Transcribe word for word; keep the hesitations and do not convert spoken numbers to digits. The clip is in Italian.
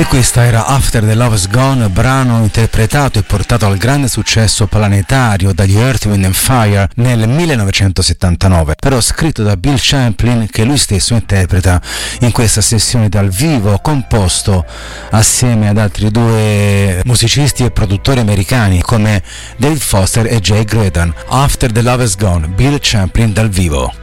E questa era After the Love's Gone, brano interpretato e portato al grande successo planetario dagli Earth, Wind and Fire nel millenovecentosettantanove, però scritto da Bill Champlin, che lui stesso interpreta in questa sessione dal vivo, composto assieme ad altri due musicisti e produttori americani come David Foster e Jay Graydon. After the Love's Gone, Bill Champlin dal vivo.